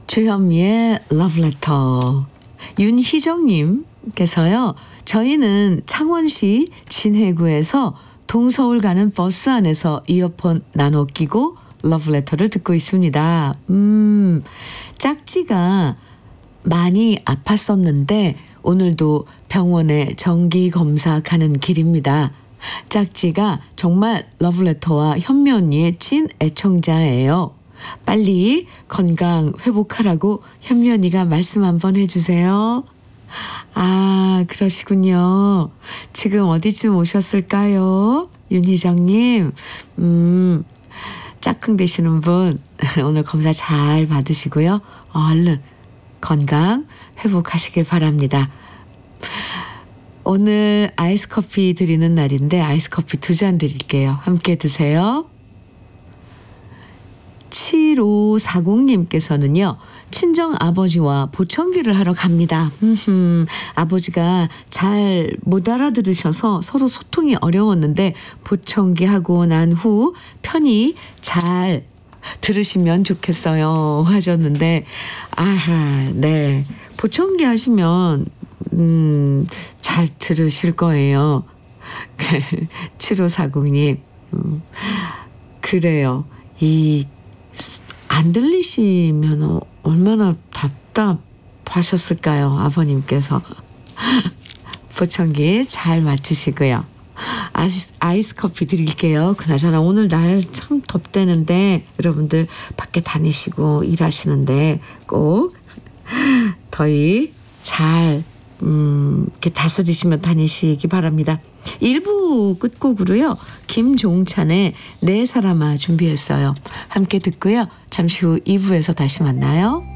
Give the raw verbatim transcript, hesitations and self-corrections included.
주현미의 러브레터. 윤희정님께서요. 저희는 창원시 진해구에서 동서울 가는 버스 안에서 이어폰 나눠 끼고 러브레터를 듣고 있습니다. 음, 짝지가 많이 아팠었는데 오늘도 병원에 정기검사 가는 길입니다. 짝지가 정말 러브레터와 현미 언니의 찐 애청자예요. 빨리 건강 회복하라고 현미 언니가 말씀 한번 해주세요. 아, 그러시군요. 지금 어디쯤 오셨을까요? 윤희정님, 음, 짝꿍 되시는 분 오늘 검사 잘 받으시고요. 얼른 건강 회복하시길 바랍니다. 오늘 아이스 커피 드리는 날인데 아이스 커피 두 잔 드릴게요. 함께 드세요. 칠오사공님께서는요. 친정 아버지와 보청기를 하러 갑니다. 아버지가 잘 못 알아들으셔서 서로 소통이 어려웠는데 보청기 하고 난 후 편히 잘 들으시면 좋겠어요 하셨는데, 아하, 네, 보청기 하시면 음, 잘 들으실 거예요. 칠오사공님, 음, 그래요. 이 안 들리시면 얼마나 답답하셨을까요, 아버님께서. 보청기 잘 맞추시고요. 아이스, 아이스 커피 드릴게요. 그나저나 오늘 날 참 덥대는데 여러분들 밖에 다니시고 일하시는데 꼭 더위 잘 음, 이렇게 다스리시면 다니시기 바랍니다. 일 부 끝곡으로요. 김종찬의 내 사람아 준비했어요. 함께 듣고요. 잠시 후 이 부에서 다시 만나요.